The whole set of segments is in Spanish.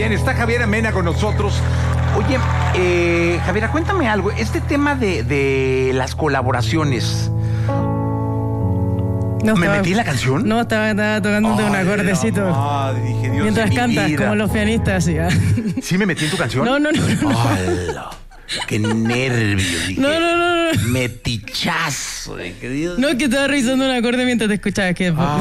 Bien, está Javiera Mena con nosotros. Oye, Javiera, cuéntame algo. Este tema de las colaboraciones... No, ¿Me metí en la canción? No, estaba tocando un acordecito. Dije, Dios, mientras cantas, vida. como los pianistas. ¿Sí? ¿Sí me metí en tu canción? No. ¡Hala! ¡Qué nervios! Dije, No. Metichazo. Dije, Dios. No, que estaba revisando un acorde mientras te escuchaba.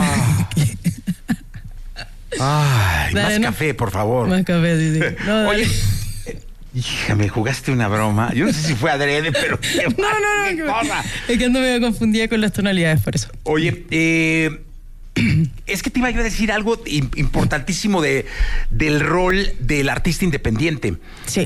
Ay, Dale, más ¿no? café, por favor. Más café, sí. No, Oye, hija, me jugaste una broma. Yo no sé si fue adrede, pero... No. Es que ando medio confundida con las tonalidades, por eso. Oye, es que te iba yo a decir algo importantísimo del rol del artista independiente. Sí.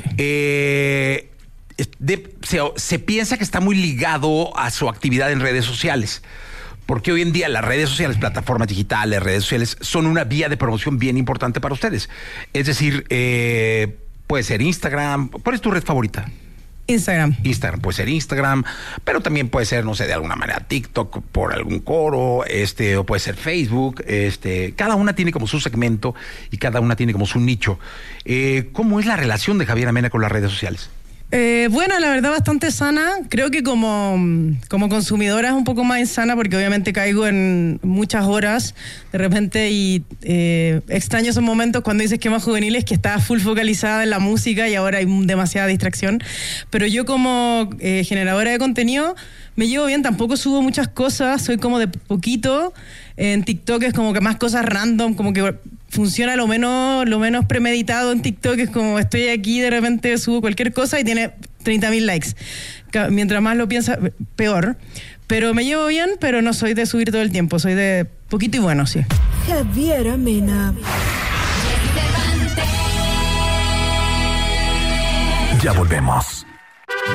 Se piensa que está muy ligado a su actividad en redes sociales. Porque hoy en día las redes sociales, plataformas digitales, redes sociales, son una vía de promoción bien importante para ustedes. Es decir, puede ser Instagram. ¿Cuál es tu red favorita? Instagram, Puede ser Instagram, pero también puede ser, no sé, de alguna manera TikTok por algún coro, o puede ser Facebook. Cada una tiene como su segmento y cada una tiene como su nicho. ¿Cómo es la relación de Javiera Mena con las redes sociales? Bueno, la verdad bastante sana. Creo que como consumidora es un poco más insana porque obviamente caigo en muchas horas de repente y extraño esos momentos cuando dices que más juveniles, que estaba full focalizada en la música y ahora hay demasiada distracción. Pero yo como generadora de contenido me llevo bien, tampoco subo muchas cosas, soy como de poquito. En TikTok es como que más cosas random, como que funciona lo menos premeditado en TikTok. Es como estoy aquí, de repente subo cualquier cosa y tiene 30.000 likes. Mientras más lo piensa, peor. Pero me llevo bien, pero no soy de subir todo el tiempo, soy de poquito y bueno, sí. Javiera Mena. Ya volvemos.